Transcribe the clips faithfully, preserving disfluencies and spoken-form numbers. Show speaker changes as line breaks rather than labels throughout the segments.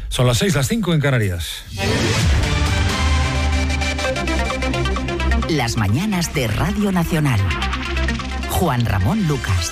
Son las seis, las cinco en Canarias.
Las mañanas de Radio Nacional. Juan Ramón Lucas.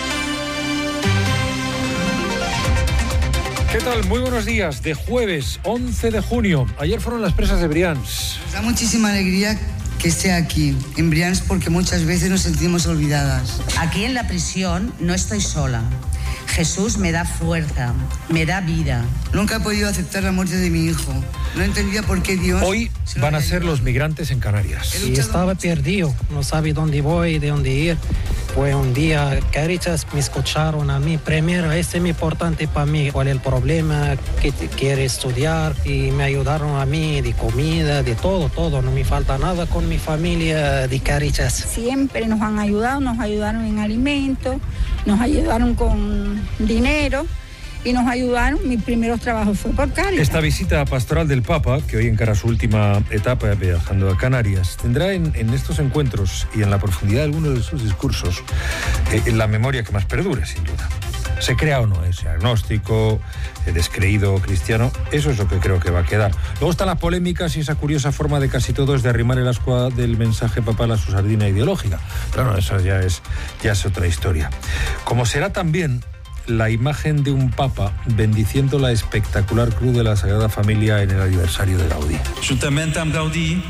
¿Qué tal? Muy buenos días. De jueves once de junio. Ayer fueron las presas de Brians.
Nos da muchísima alegría que esté aquí, en Brians, porque muchas veces nos sentimos olvidadas.
Aquí en la prisión no estoy sola. Jesús me da fuerza, me da vida.
Nunca he podido aceptar la muerte de mi hijo. No entendía por qué Dios...
Hoy van a ser los migrantes en Canarias.
Y estaba perdido, no sabía dónde voy, de dónde ir. Fue un día, Caritas me escucharon a mí. Primero, este es muy importante para mí. ¿Cuál es el problema? ¿Qué quiere estudiar? Y me ayudaron a mí de comida, de todo, todo. No me falta nada con mi familia de Caritas.
Siempre nos han ayudado, nos ayudaron en alimentos, nos ayudaron con dinero y nos ayudaron. Mis primeros trabajos fue por Caritas.
Esta visita pastoral del Papa, que hoy encara su última etapa viajando a Canarias, tendrá en, en estos encuentros y en la profundidad de algunos de sus discursos eh, en la memoria que más perdure, sin duda. Se crea o no ese agnóstico, eh, descreído cristiano, eso es lo que creo que va a quedar. Luego están las polémicas y esa curiosa forma de casi todos de arrimar el ascua del mensaje papal a su sardina ideológica. Pero no, eso ya es, ya es otra historia. Como será también la imagen de un papa bendiciendo la espectacular cruz de la Sagrada Familia en el aniversario de Gaudí.
Juntament amb Gaudí,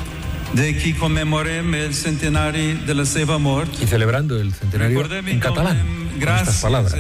de qui commemorem el centenari de la seva mort,
y celebrando el centenario en catalán, con estas palabras,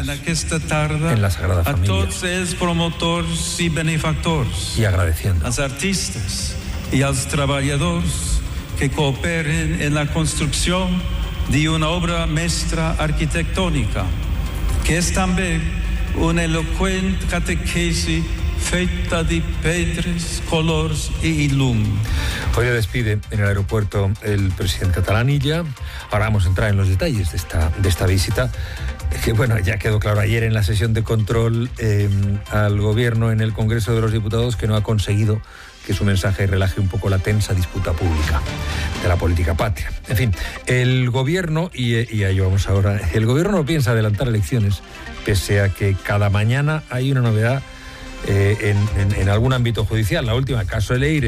en la Sagrada Familia,
a tots els promotors i benefactors,
y agradeciendo
als artistes i als treballadors que cooperen en la construcción de una obra mestra arquitectònica, que és també una eloqüent catequesi feta de pedres, colors y llum.
Hoy le despide en el aeropuerto el presidente catalán y ya ahora vamos a entrar en los detalles de esta, de esta visita, que bueno, ya quedó claro ayer en la sesión de control eh, al gobierno en el Congreso de los Diputados que no ha conseguido que su mensaje relaje un poco la tensa disputa pública de la política patria. En fin, el gobierno, y, y a ello vamos ahora, el gobierno no piensa adelantar elecciones, pese a que cada mañana hay una novedad eh, en, en, en algún ámbito judicial. La última, el caso de Leire,